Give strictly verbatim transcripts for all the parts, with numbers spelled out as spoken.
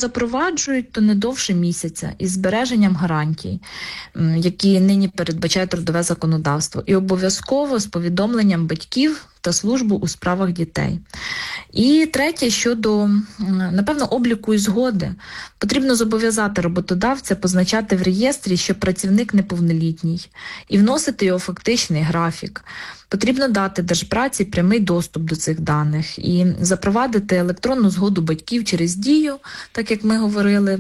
запроваджують, то не довше місяця із збереженням гарантій, які нині передбачає трудове законодавство, і обов'язково з повідомленням батьків та службу у справах дітей. І третє, щодо, напевно, обліку і згоди. Потрібно зобов'язати роботодавця позначати в реєстрі, що працівник неповнолітній, і вносити його фактичний графік. Потрібно дати Держпраці прямий доступ до цих даних і запровадити електронну згоду батьків через Дію, так як ми говорили,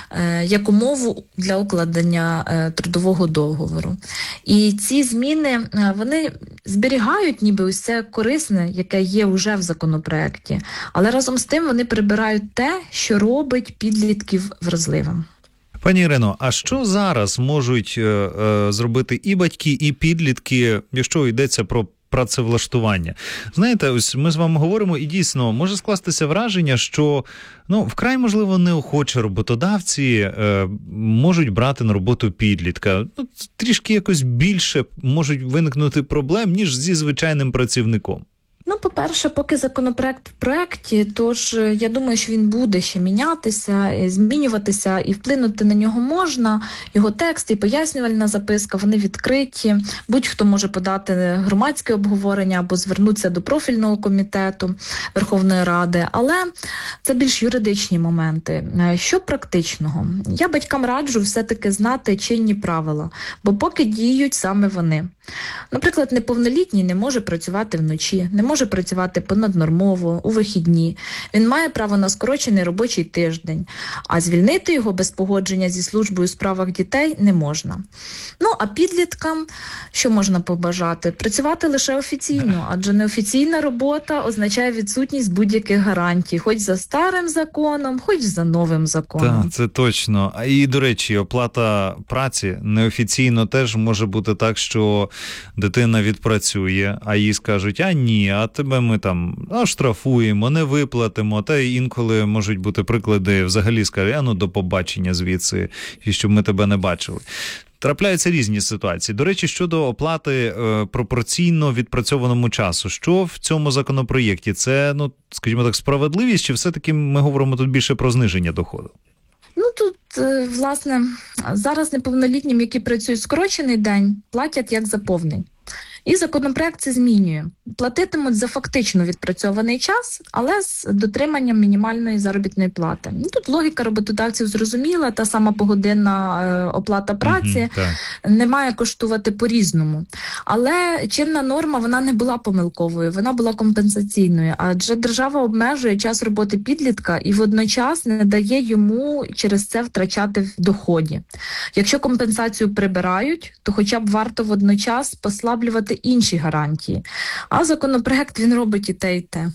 як умову для укладення трудового договору. І ці зміни, вони зберігають ніби ось це корисне, яке є вже в законопроекті, але разом з тим вони прибирають те, що робить підлітків вразливим. Пані Ірино, а що зараз можуть е, е, зробити і батьки, і підлітки, якщо йдеться про працевлаштування? Знаєте, ось ми з вами говоримо, і дійсно може скластися враження, що ну вкрай, можливо, неохоче роботодавці е, можуть брати на роботу підлітка. Ну, трішки якось більше можуть виникнути проблем, ніж зі звичайним працівником. Ну, по-перше, поки законопроект в проекті, тож я думаю, що він буде ще мінятися, змінюватися, і вплинути на нього можна. Його текст і пояснювальна записка, вони відкриті. Будь-хто може подати громадське обговорення або звернутися до профільного комітету Верховної Ради. Але це більш юридичні моменти. Що практичного? Я батькам раджу все-таки знати чинні правила, бо поки діють саме вони. Наприклад, неповнолітній не може працювати вночі, не може працювати понаднормово, у вихідні. Він має право на скорочений робочий тиждень, а звільнити його без погодження зі службою у справах дітей не можна. Ну, а підліткам що можна побажати? Працювати лише офіційно, адже неофіційна робота означає відсутність будь-яких гарантій, хоч за старим законом, хоч за новим законом. Так, це точно. А і, до речі, оплата праці неофіційно теж може бути так, що дитина відпрацює, а їй скажуть, а ні, а тебе ми там оштрафуємо, не виплатимо, та й інколи можуть бути приклади, взагалі скажуть, а ну до побачення звідси, і щоб ми тебе не бачили. Трапляються різні ситуації. До речі, щодо оплати е, пропорційно відпрацьованому часу, що в цьому законопроєкті? Це, ну, скажімо так, справедливість, чи все-таки ми говоримо тут більше про зниження доходу? Ну, тут, власне, зараз неповнолітнім, які працюють скорочений день, платять як за повний. І законопроект це змінює. Платитимуть за фактично відпрацьований час, але з дотриманням мінімальної заробітної плати. Ну, тут логіка роботодавців зрозуміла, та сама погодинна е, оплата праці mm-hmm, не має коштувати по-різному. Але чинна норма, вона не була помилковою, вона була компенсаційною, адже держава обмежує час роботи підлітка і водночас не дає йому через це втрачати в доході. Якщо компенсацію прибирають, то хоча б варто водночас послаблювати інші гарантії. А законопроект, він робить і те, і те.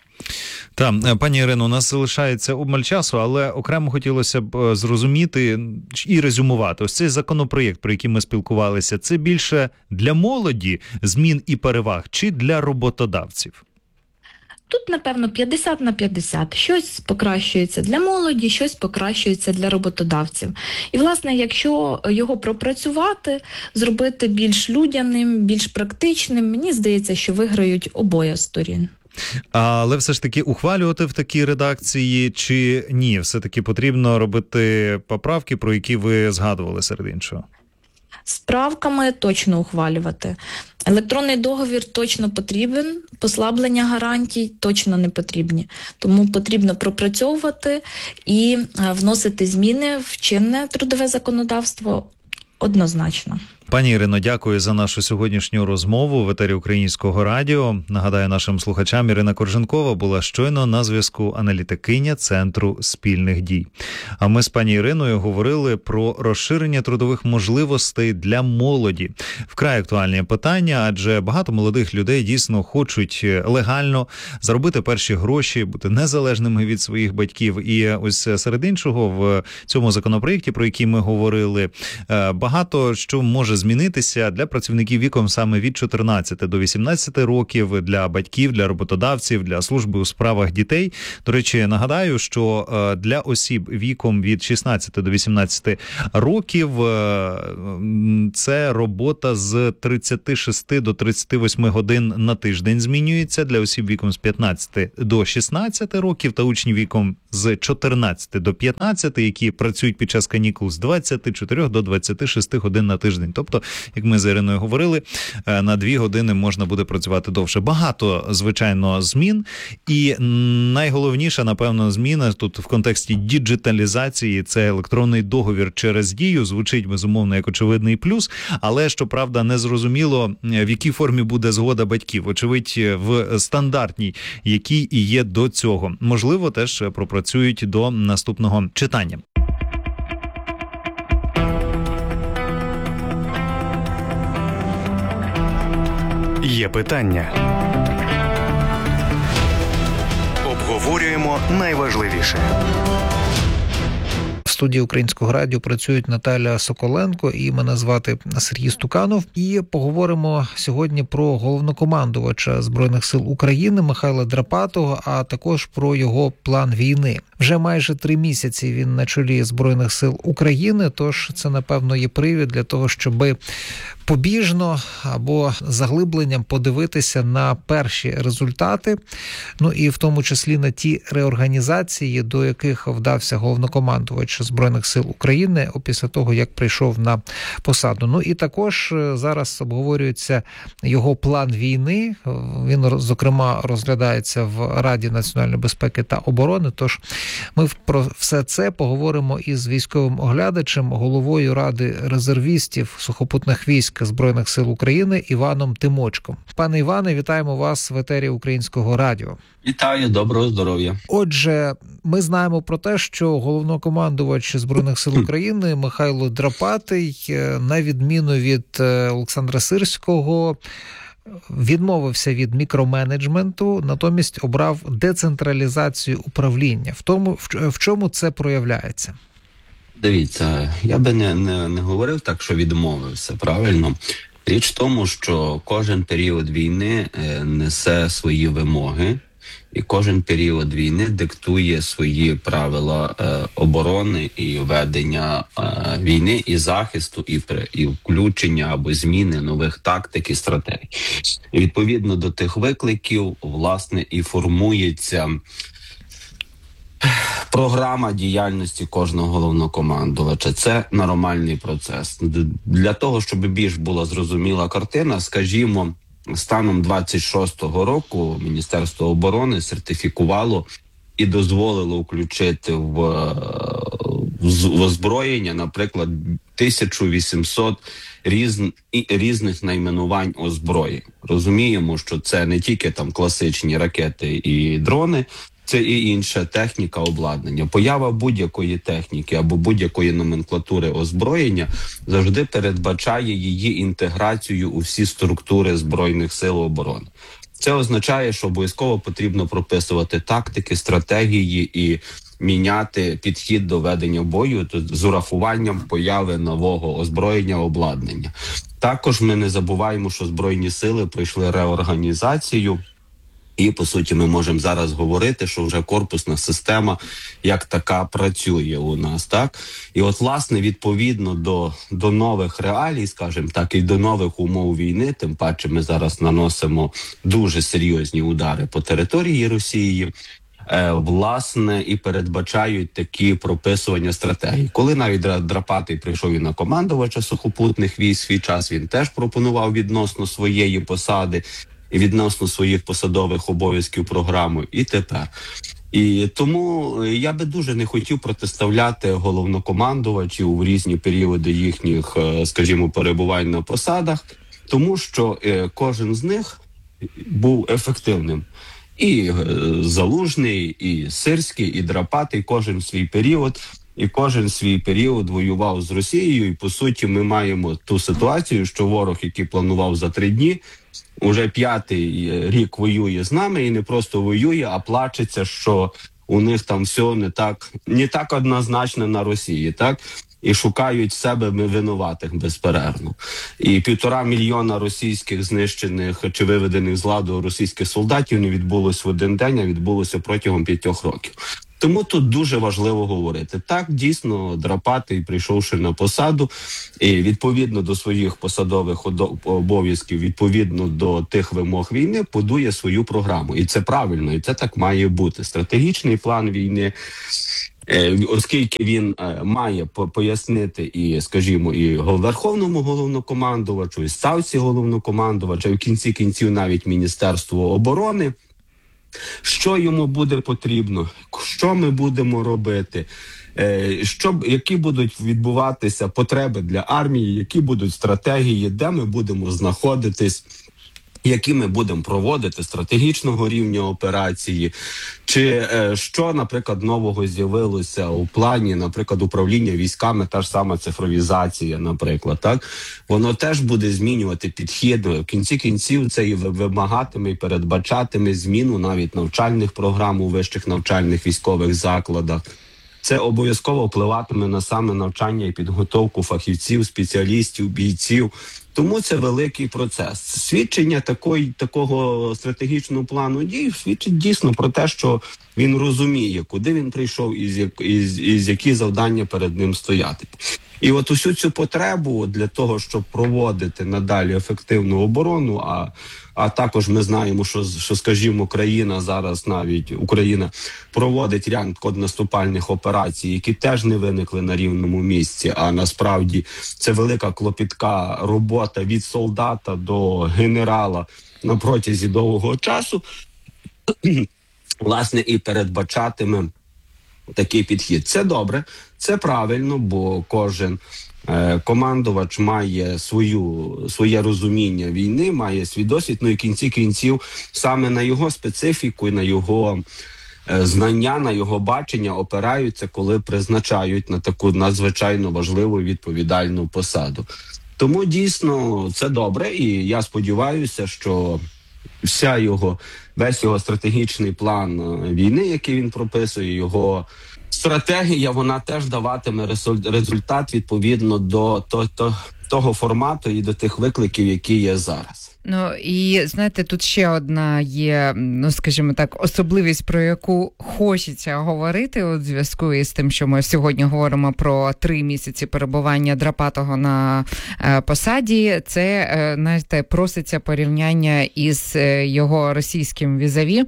Так, пані Ірино, у нас залишається обмаль часу, але окремо хотілося б зрозуміти і резюмувати. Ось цей законопроєкт, про який ми спілкувалися, це більше для молоді змін і переваг чи для роботодавців? Тут, напевно, п'ятдесят на п'ятдесят. Щось покращується для молоді, щось покращується для роботодавців. І, власне, якщо його пропрацювати, зробити більш людяним, більш практичним, мені здається, що виграють обоє сторін. Але все ж таки ухвалювати в такій редакції чи ні? Все-таки потрібно робити поправки, про які ви згадували серед іншого? З правками точно ухвалювати. Електронний договір точно потрібен, послаблення гарантій точно не потрібні. Тому потрібно пропрацьовувати і вносити зміни в чинне трудове законодавство однозначно. Пані Ірино, дякую за нашу сьогоднішню розмову в етері Українського радіо. Нагадаю нашим слухачам, Ірина Корженкова була щойно на зв'язку, аналітикиня Центру спільних дій. А ми з пані Іриною говорили про розширення трудових можливостей для молоді. Вкрай актуальне питання, адже багато молодих людей дійсно хочуть легально заробити перші гроші, бути незалежними від своїх батьків. І ось серед іншого в цьому законопроєкті, про який ми говорили, багато що може змінитися для працівників віком саме від чотирнадцяти до вісімнадцяти років, для батьків, для роботодавців, для служби у справах дітей. До речі, нагадаю, що для осіб віком від шістнадцяти до вісімнадцяти років це робота з тридцяти шести до тридцяти восьми годин на тиждень змінюється. Для осіб віком з п'ятнадцяти до шістнадцяти років та учнів віком з чотирнадцяти до п'ятнадцяти, які працюють під час канікул з двадцяти чотирьох до двадцяти шести годин на тиждень. Тобто, як ми з Іриною говорили, на дві години можна буде працювати довше. Багато, звичайно, змін. І найголовніша, напевно, зміна тут в контексті діджиталізації – це електронний договір через Дію. Звучить, безумовно, як очевидний плюс, але, щоправда, не зрозуміло, в якій формі буде згода батьків. Очевидь, в стандартній, якій і є до цього. Можливо, теж пропрацюють до наступного читання. Є питання. Обговорюємо найважливіше. В студії Українського радіо працюють Наталя Соколенко і мене звати Сергій Стуканов. І поговоримо сьогодні про головнокомандувача Збройних сил України Михайла Драпатого, а також про його план війни. Вже майже три місяці він на чолі Збройних сил України, тож це, напевно, є привід для того, щоби побіжно або заглибленням подивитися на перші результати, ну і в тому числі на ті реорганізації, до яких вдався головнокомандувач Збройних сил України після того, як прийшов на посаду. Ну і також зараз обговорюється його план війни. Він, зокрема, розглядається в Раді національної безпеки та оборони, тож ми про все це поговоримо із військовим оглядачем, головою Ради резервістів сухопутних військ Збройних сил України Іваном Тимочком. Пане Іване, вітаємо вас в етері Українського радіо. Вітаю, доброго здоров'я. Отже, ми знаємо про те, що головнокомандувач Збройних сил України Михайло Драпатий, на відміну від Олександра Сирського, відмовився від мікроменеджменту, натомість обрав децентралізацію управління. В тому, в чому це проявляється? Дивіться, я би не, не, не говорив так, що відмовився, правильно? Річ в тому, що кожен період війни е, несе свої вимоги, і кожен період війни диктує свої правила е, оборони і ведення е, війни, і захисту, і, і включення або зміни нових тактик і стратегій. І відповідно до тих викликів, власне, і формується програма діяльності кожного головнокомандувача. Це нормальний процес. Для того, щоб більш була зрозуміла картина, скажімо, станом двадцять шостого року Міністерство оборони сертифікувало і дозволило включити в, в озброєння, наприклад, тисячу вісімсот різ, різних найменувань озброєнь. Розуміємо, що це не тільки там класичні ракети і дрони, це і інша техніка, обладнання. Поява будь-якої техніки або будь-якої номенклатури озброєння завжди передбачає її інтеграцію у всі структури Збройних сил оборони. Це означає, що обов'язково потрібно прописувати тактики, стратегії і міняти підхід до ведення бою з урахуванням появи нового озброєння, обладнання. Також ми не забуваємо, що Збройні сили пройшли реорганізацію. І, по суті, ми можемо зараз говорити, що вже корпусна система як така працює у нас, так? І от, власне, відповідно до, до нових реалій, скажімо так, і до нових умов війни, тим паче ми зараз наносимо дуже серйозні удари по території Росії, е, власне, і передбачають такі прописування стратегій. Коли навіть Драпатий прийшов і на командувача сухопутних військ, свій час він теж пропонував відносно своєї посади, і відносно своїх посадових обов'язків програму, і тепер. І тому я би дуже не хотів протиставляти головнокомандувачів в різні періоди їхніх, скажімо, перебувань на посадах, тому що кожен з них був ефективним. І Залужний, і Сирський, і Драпатий, кожен свій період, і кожен свій період воював з Росією, і, по суті, ми маємо ту ситуацію, що ворог, який планував за три дні, уже п'ятий рік воює з нами, і не просто воює, а плачеться, що у них там все не так, не так однозначно на Росії, так? і шукають себе винуватих безперервно. І півтора мільйона російських знищених чи виведених з ладу російських солдатів не відбулося в один день, а відбулося протягом п'ятьох років. Тому тут дуже важливо говорити. Так, дійсно, Драпатий, прийшовши на посаду, і відповідно до своїх посадових обов'язків, відповідно до тих вимог війни, будує свою програму. І це правильно, і це так має бути. Стратегічний план війни, оскільки він має пояснити і, скажімо, і Верховному головнокомандувачу, і ставці головнокомандувача, і в кінці кінців навіть Міністерству оборони, що йому буде потрібно, що ми будемо робити, що, які будуть відбуватися потреби для армії, які будуть стратегії, де ми будемо знаходитись, які ми будемо проводити стратегічного рівня операції, чи е, що, наприклад, нового з'явилося у плані, наприклад, управління військами, та ж сама цифровізація, наприклад, так? Воно теж буде змінювати підхід. В кінці кінців це і вимагатиме, і передбачатиме зміну навіть навчальних програм у вищих навчальних військових закладах. Це обов'язково впливатиме на саме навчання і підготовку фахівців, спеціалістів, бійців. Тому це великий процес. Свідчення такої, такого стратегічного плану дій свідчить дійсно про те, що він розуміє, куди він прийшов і з, і з, і з які завдання перед ним стояти. І от усю цю потребу для того, щоб проводити надалі ефективну оборону, а, а також ми знаємо, що, що, скажімо, країна зараз, навіть Україна, проводить ряд контрнаступальних операцій, які теж не виникли на рівному місці, а насправді це велика клопітка робота від солдата до генерала на протязі довгого часу, власне, і передбачатиме такий підхід. Це добре, це правильно, бо кожен е, командувач має свою, своє розуміння війни, має свій досвід, ну і в кінці кінців саме на його специфіку і на його е, знання, на його бачення опираються, коли призначають на таку надзвичайно важливу і відповідальну посаду. Тому дійсно це добре, і я сподіваюся, що вся його, весь його стратегічний план війни, який він прописує, його стратегія, вона теж даватиме результат відповідно до того формату і до тих викликів, які є зараз. Ну, і, знаєте, тут ще одна є, ну, скажімо так, особливість, про яку хочеться говорити у зв'язку із тим, що ми сьогодні говоримо про три місяці перебування Драпатого на е, посаді. Це, е, знаєте, проситься порівняння із е, його російським візаві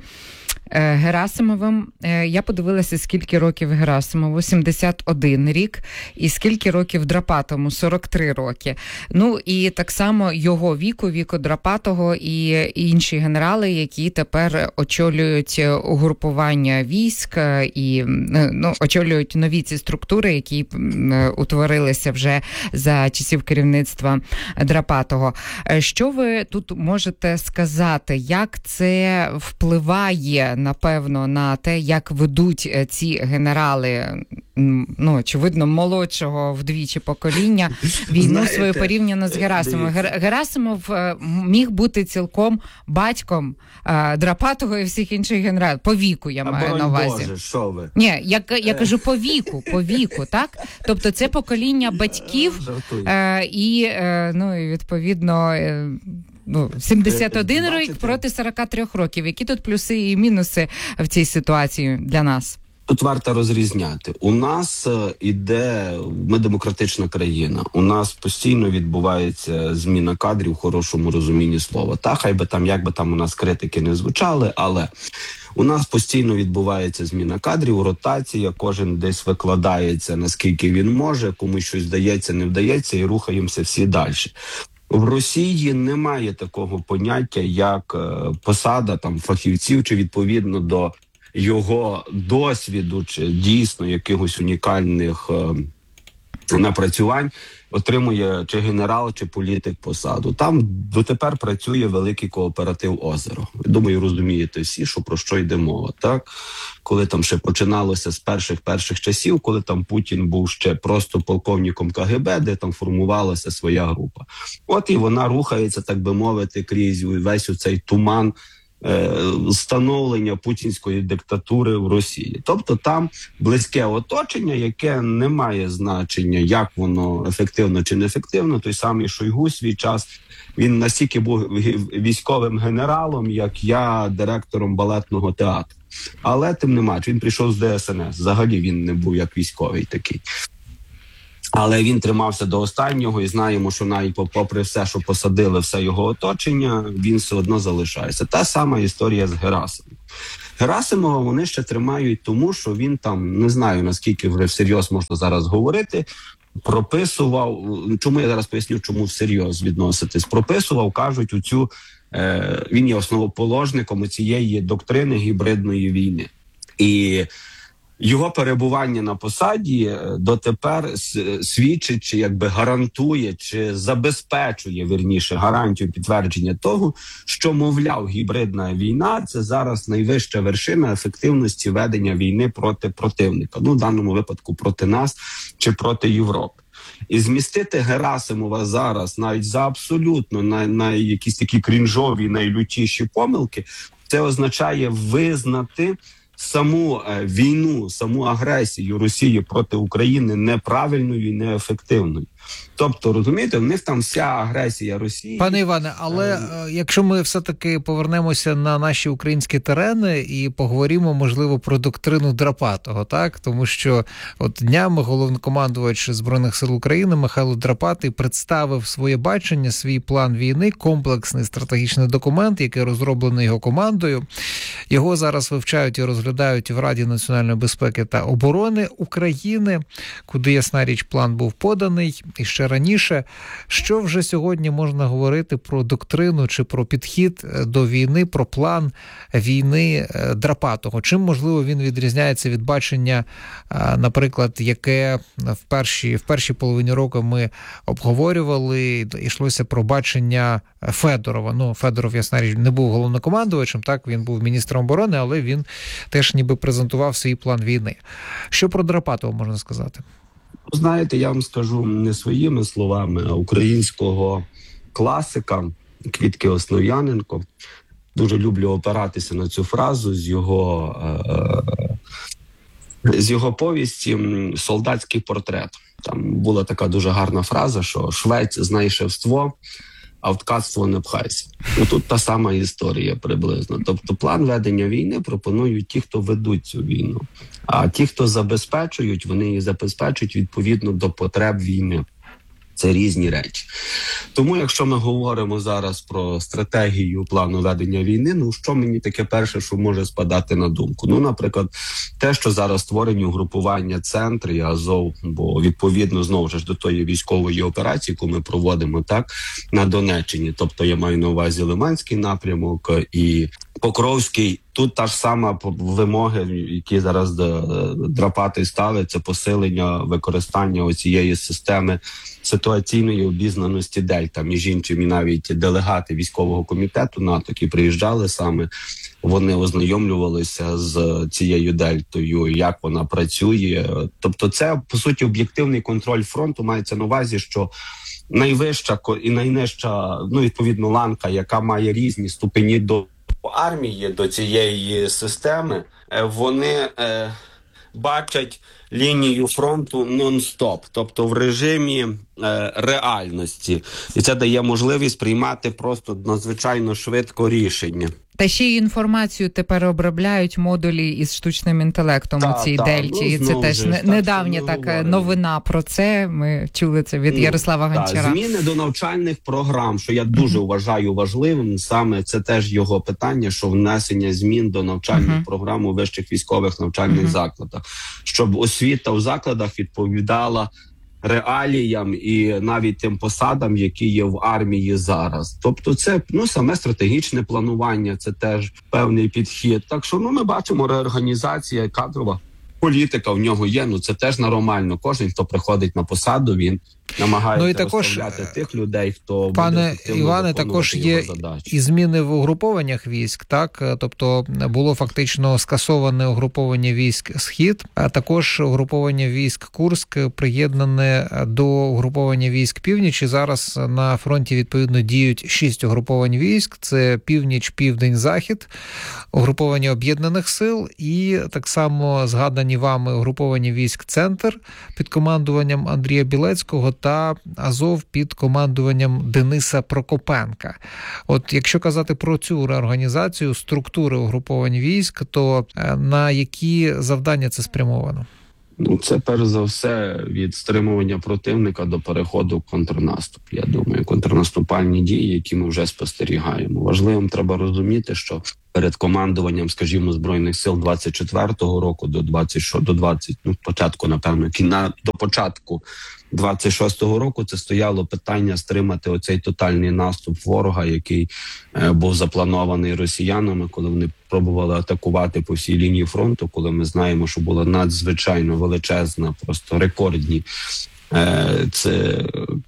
Герасимовим. Я подивилася, скільки років Герасимову, сімдесят один рік, і скільки років Драпатому, сорок три роки. Ну, і так само його віку, віку Драпатого і інші генерали, які тепер очолюють угрупування військ і, ну, очолюють нові ці структури, які утворилися вже за часів керівництва Драпатого. Що ви тут можете сказати, як це впливає, напевно, на те, як ведуть ці генерали, ну, очевидно, молодшого вдвічі покоління, війну Знаєте, свою порівняно з Герасимовим. Гер, Герасимов міг бути цілком батьком е, Драпатого і всіх інших генералів. По віку, я а маю на увазі. Боже, що ви? Ні, я, я кажу по віку, по віку, так? Тобто це покоління батьків е, і, е, ну, і відповідно... Е, Ну, сімдесят один рік проти сорок три років. Які тут плюси і мінуси в цій ситуації для нас? Тут варто розрізняти. У нас іде, ми демократична країна, у нас постійно відбувається зміна кадрів в хорошому розумінні слова. Та, хай би там, як би там у нас критики не звучали, але у нас постійно відбувається зміна кадрів, ротація, кожен десь викладається, наскільки він може, комусь щось вдається, не вдається, і рухаємося всі далі. В Росії немає такого поняття, як посада там фахівців, чи відповідно до його досвіду, чи дійсно якихось унікальних е, напрацювань отримує чи генерал, чи політик посаду. Там дотепер працює великий кооператив «Озеро». Думаю, розумієте всі, що про що йде мова, так? Коли там ще починалося з перших-перших часів, коли там Путін був ще просто полковником ка ге бе, де там формувалася своя група. От і вона рухається, так би мовити, крізь весь оцей туман становлення путінської диктатури в Росії. Тобто там близьке оточення, яке не має значення, як воно ефективно чи неефективно. Той самий Шойгу свій час, він настільки був військовим генералом, як я директором балетного театру. Але тим не менш, він прийшов з Де Ес Ен Ес. Взагалі він не був як військовий такий. Але він тримався до останнього, і знаємо, що навіть попри все, що посадили все його оточення, він все одно залишається. Та сама історія з Герасимом. Герасимова вони ще тримають тому, що він там, не знаю, наскільки вже всерйоз можна зараз говорити, прописував, чому я зараз поясню, чому всерйоз відноситись, прописував, кажуть, оцю, е, він є основоположником цієї доктрини гібридної війни. І його перебування на посаді дотепер свідчить, чи якби гарантує, чи забезпечує, вірніше, гарантію підтвердження того, що, мовляв, гібридна війна – це зараз найвища вершина ефективності ведення війни проти противника. Ну, в даному випадку проти нас чи проти Європи. І змістити Герасимова зараз навіть за абсолютно на, на якісь такі крінжові, найлютіші помилки, це означає визнати саму е, війну, саму агресію Росії проти України неправильною і неефективною. Тобто, розумієте, в них там вся агресія Росії. Пане Іване, але е, якщо ми все-таки повернемося на наші українські терени і поговоримо, можливо, про доктрину Драпатого, так? Тому що от днями головнокомандувач Збройних сил України Михайло Драпатий представив своє бачення, свій план війни, комплексний стратегічний документ, який розроблений його командою. Його зараз вивчають і розглядають в Раді національної безпеки та оборони України, куди, ясна річ, план був поданий. І ще раніше, що вже сьогодні можна говорити про доктрину чи про підхід до війни, про план війни Драпатого? Чим, можливо, він відрізняється від бачення, наприклад, яке в першій, в першій половині року ми обговорювали, йшлося про бачення Федорова. Ну, Федоров, ясна річ, не був головнокомандувачем, так, він був міністром оборони, але він теж ніби презентував свій план війни. Що про Драпатого можна сказати? Знаєте, я вам скажу не своїми словами, а українського класика Квітки Основ'яненко. Дуже люблю опиратися на цю фразу з його, е- з його повісті «Солдатський портрет». Там була така дуже гарна фраза, що «Швець знає шефство, а в ткацтво не пхайся». І тут та сама історія приблизно. Тобто план ведення війни пропонують ті, хто ведуть цю війну. А ті, хто забезпечують, вони її забезпечують відповідно до потреб війни. Це різні речі. Тому, якщо ми говоримо зараз про стратегію плану ведення війни, ну що мені таке перше, що може спадати на думку? Ну, наприклад, те, що зараз створені угрупування «Центр» і «Азов», бо відповідно, знову ж до тої військової операції, яку ми проводимо так на Донеччині, тобто я маю на увазі Лиманський напрямок і Покровський, тут та ж сама вимоги, які зараз Драпатий ставить, це посилення використання оцієї системи ситуаційної обізнаності Дельта. Між іншим, і навіть делегати військового комітету НАТО, які приїжджали саме, вони ознайомлювалися з цією Дельтою, як вона працює. Тобто це, по суті, об'єктивний контроль фронту, мається на увазі, що найвища і найнижча, ну, відповідно, ланка, яка має різні ступені до армії, до цієї системи, вони е, бачать лінію фронту нон-стоп, тобто в режимі е, реальності. І це дає можливість приймати просто надзвичайно швидко рішення. Та ще й інформацію тепер обробляють модулі із штучним інтелектом та, у цій та, Дельті. І ну, це теж не, недавня така новина про це. Ми чули це від ну, Ярослава Гончара. Та, зміни до навчальних програм, що я дуже mm-hmm. вважаю важливим, саме це теж його питання, що внесення змін до навчальних mm-hmm. програм у вищих військових навчальних mm-hmm. закладах. Щоб освіта в закладах відповідала реаліям і навіть тим посадам, які є в армії зараз. Тобто це, ну, саме стратегічне планування, це теж певний підхід. Так що, ну, ми бачимо, реорганізація, кадрова політика в нього є, ну, це теж нормально. Кожен, хто приходить на посаду, він намагаються Ну, і також, розставляти тих людей, хто пане буде ефективно Іване, виконувати також його є задачі. і зміни в угрупованнях військ, так? Тобто було фактично скасоване угруповання військ Схід, а також угруповання військ Курськ приєднане до угруповання військ Північ. І зараз на фронті відповідно діють шість угруповань військ. Це Північ, Південь, Захід, угруповання об'єднаних сил і так само згадані вами угруповання військ Центр під командуванням Андрія Білецького та Азов під командуванням Дениса Прокопенка. От якщо казати про цю реорганізацію структури угруповань військ, то на які завдання це спрямовано? Ну, це перш за все від стримування противника до переходу в контрнаступ. Я думаю, контрнаступальні дії, які ми вже спостерігаємо. Важливим треба розуміти, що перед командуванням, скажімо, Збройних сил двадцять четвертого року до двадцять, до двадцять, ну, початку, напевно, кіна, до початку двадцять шостого року це стояло питання стримати оцей тотальний наступ ворога, який е, був запланований росіянами, коли вони пробували атакувати по всій лінії фронту, коли ми знаємо, що була надзвичайно величезна, просто рекордні е, це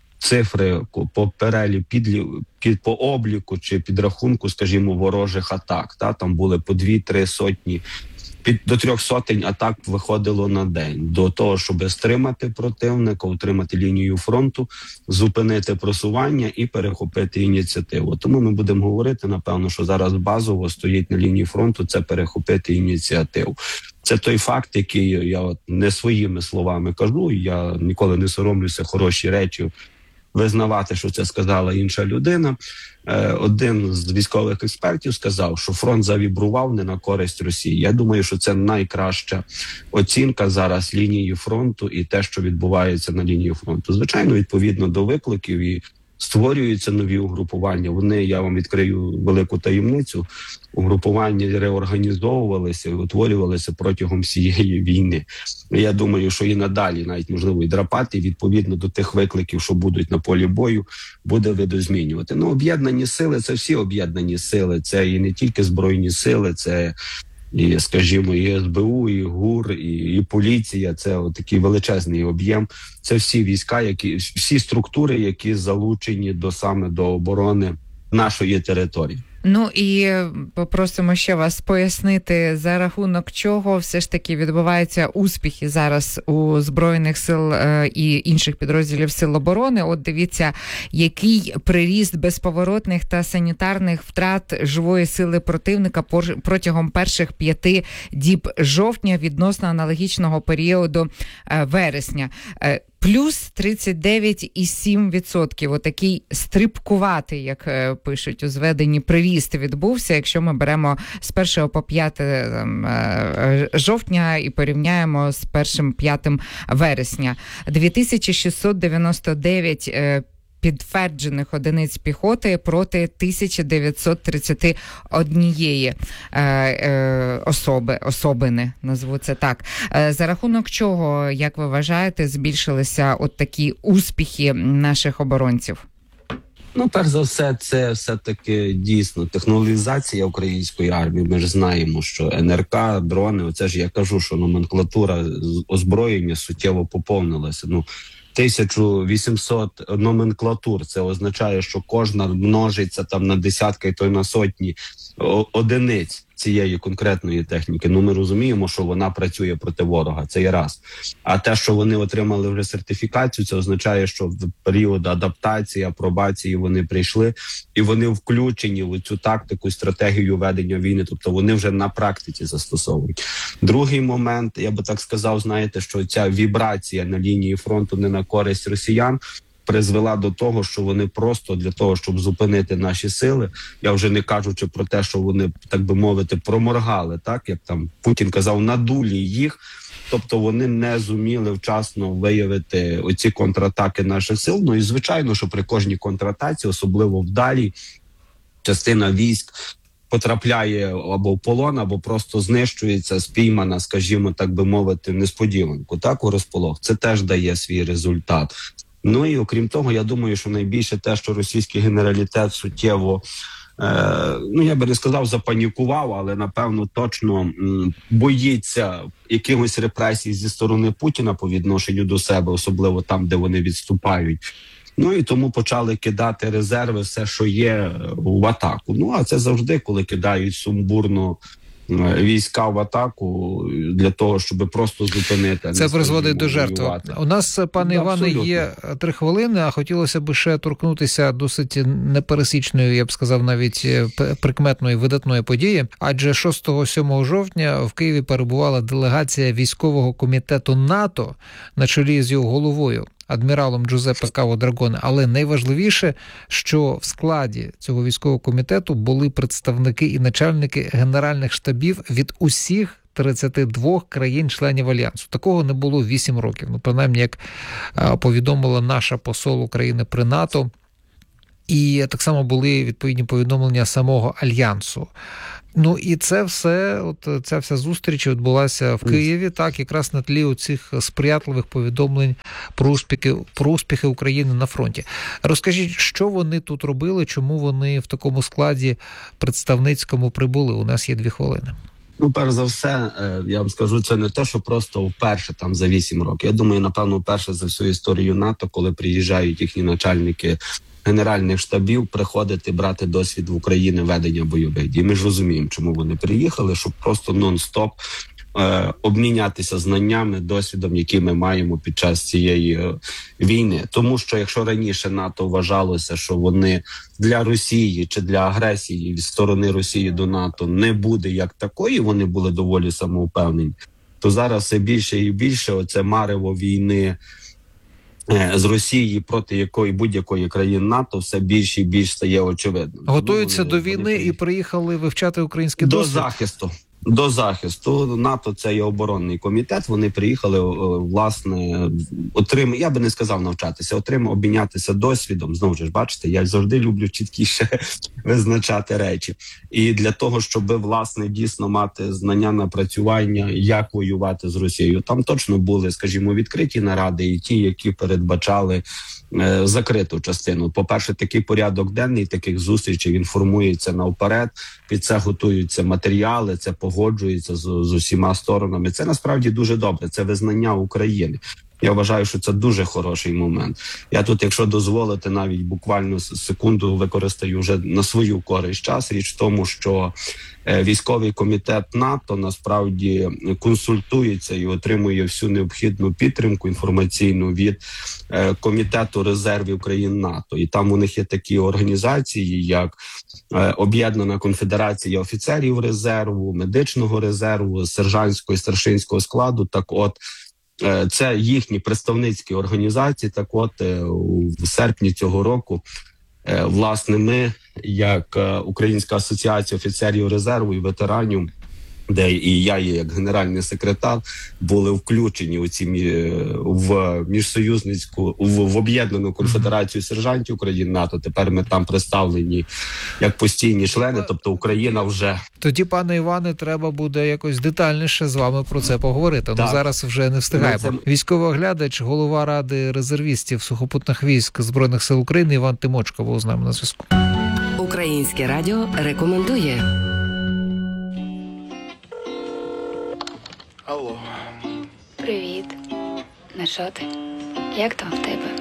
цифри по перелі під, під по обліку чи підрахунку, скажімо, ворожих атак. Та там були по дві-три сотні. Під до трьох сотень атак виходило на день. До того, щоб стримати противника, утримати лінію фронту, зупинити просування і перехопити ініціативу. Тому ми будемо говорити, напевно, що зараз базово стоїть на лінії фронту, це перехопити ініціативу. Це той факт, який я от не своїми словами кажу, я ніколи не соромлюся хороші речі визнавати, що це сказала інша людина. Один з військових експертів сказав, що фронт завібрував не на користь Росії. Я думаю, що це найкраща оцінка зараз лінії фронту і те, що відбувається на лінії фронту. Звичайно, відповідно до викликів і створюються нові угрупування. Вони, я вам відкрию велику таємницю, угрупування реорганізовувалися і утворювалися протягом всієї війни. Я думаю, що і надалі, навіть можливо, і драпати, відповідно до тих викликів, що будуть на полі бою, буде видозмінювати. Ну, об'єднані сили – це всі об'єднані сили. Це і не тільки Збройні сили, це і, скажімо, і ес бе у, і ГУР, і, і поліція. Це такий величезний об'єм. Це всі війська, які, всі структури, які залучені до саме до оборони нашої території. Ну і попросимо ще вас пояснити, за рахунок чого все ж таки відбуваються успіхи зараз у Збройних сил е, і інших підрозділів Сил оборони. От дивіться, який приріст безповоротних та санітарних втрат живої сили противника пор- протягом перших п'яти діб жовтня відносно аналогічного періоду е, вересня. Е, Плюс тридцять дев'ять цілих сім десятих відсотка. Отакий стрибкуватий, як е, пишуть у зведенні, приріст відбувся, якщо ми беремо з першого по п'яте там, е, жовтня і порівняємо з першим п'ятим вересня. дві тисячі шістсот дев'яносто дев'ять е, підтверджених одиниць піхоти проти тисяча дев'ятсот тридцять один е, е, особи, особини, назву це так. Е, за рахунок чого, як ви вважаєте, збільшилися от такі успіхи наших оборонців? Ну, перш за все, це все-таки дійсно технологізація української армії. Ми ж знаємо, що ен ер ка, дрони, оце ж я кажу, що номенклатура озброєння суттєво поповнилася. Ну, тисяча вісімсот номенклатур. Це означає, що кожна множиться там на десятки, то й на сотні одиниць цієї конкретної техніки. Ну, ми розуміємо, що вона працює проти ворога. Це є раз. А те, що вони отримали вже сертифікацію, це означає, що в період адаптації, апробації вони прийшли і вони включені в цю тактику, стратегію ведення війни. Тобто вони вже на практиці застосовують. Другий момент, я би так сказав, знаєте, що ця вібрація на лінії фронту не на користь росіян призвела до того, що вони просто для того, щоб зупинити наші сили, я вже не кажучи про те, що вони, так би мовити, проморгали, так, як там Путін казав, надулі їх, тобто вони не зуміли вчасно виявити оці контратаки наших сил. Ну і звичайно, що при кожній контратаці, особливо вдалі, частина військ потрапляє або в полон, або просто знищується, спіймана, скажімо, так би мовити, несподіванку, так, у розполох. Це теж дає свій результат. Ну і окрім того, я думаю, що найбільше те, що російський генералітет суттєво е, ну я би не сказав запанікував, але напевно точно м, боїться якихось репресій зі сторони Путіна по відношенню до себе, особливо там, де вони відступають. Ну і тому почали кидати резерви, все, що є, в атаку. Ну а це завжди, коли кидають сумбурно війська в атаку для того, щоб просто зупинити. Це призводить до жертв. Воювати. У нас, пане Да, Іване, абсолютно. є три хвилини, а хотілося б ще торкнутися досить непересічної, я б сказав, навіть прикметної, видатної події. Адже шостого-сьомого жовтня в Києві перебувала делегація військового комітету НАТО на чолі з його головою, адміралом Джузеппе Каво Драгоне. Але найважливіше, що в складі цього військового комітету були представники і начальники генеральних штабів від усіх тридцяти двох країн-членів Альянсу. Такого не було вісім років. Ну, принаймні, як повідомила наша посол України при НАТО, і так само були відповідні повідомлення самого Альянсу. Ну і це все, от ця вся зустріч відбулася в Києві, так, якраз на тлі оцих сприятливих повідомлень про успіхи, про успіхи України на фронті. Розкажіть, що вони тут робили, чому вони в такому складі представницькому прибули? У нас є дві хвилини. Ну, перш за все, я вам скажу, це не те, що просто вперше там за вісім років. Я думаю, напевно, вперше за всю історію НАТО, коли приїжджають їхні начальники генеральних штабів, приходити брати досвід в Україні ведення бойових дій. Ми ж розуміємо, чому вони приїхали, щоб просто нон-стоп е, обмінятися знаннями, досвідом, які ми маємо під час цієї е, війни. Тому що якщо раніше НАТО вважалося, що вони для Росії чи для агресії від сторони Росії до НАТО не буде як такої, вони були доволі самовпевнені, то зараз все більше і більше оце марево війни з Росії, проти якої будь-якої країни НАТО, все більше і більше стає очевидно. Готуються вони, до війни вони... і приїхали вивчати український до досвід? захисту. До захисту. НАТО – це є оборонний комітет. Вони приїхали, власне, отримати, я би не сказав навчатися, отримати, обмінятися досвідом. Знову ж, бачите, я завжди люблю чіткіше визначати речі. І для того, щоб, власне, дійсно мати знання, напрацювання, як воювати з Росією. Там точно були, скажімо, відкриті наради і ті, які передбачали е, закриту частину. По-перше, такий порядок денний таких зустрічей, він формується навперед, під це готуються матеріали, це погоджується з, з усіма сторонами. Це насправді дуже добре, це визнання України. Я вважаю, що це дуже хороший момент. Я тут, якщо дозволите, навіть буквально секунду використаю вже на свою користь час. Річ в тому, що е, військовий комітет НАТО насправді консультується і отримує всю необхідну підтримку інформаційну від е, Комітету резервів країн НАТО. І там у них є такі організації, як е, Об'єднана конфедерація офіцерів резерву, медичного резерву, сержантського і старшинського складу. Так от, це їхні представницькі організації. Так от, в серпні цього року, власне, ми, як Українська асоціація офіцерів резерву і ветеранів, де і я є як генеральний секретар, були включені у ці в міжсоюзницьку, в, в об'єднану конфедерацію сержантів країн НАТО. Тепер ми там представлені як постійні члени, тобто Україна вже... Тоді, пане Іване, треба буде якось детальніше з вами про це поговорити. Ну, зараз вже не встигаємо. Це... Військовий оглядач, голова Ради резервістів сухопутних військ Збройних сил України Іван Тимочко був з нами на зв'язку. Українське радіо рекомендує. Алло. Привіт. Ну що ти? Як там в тебе?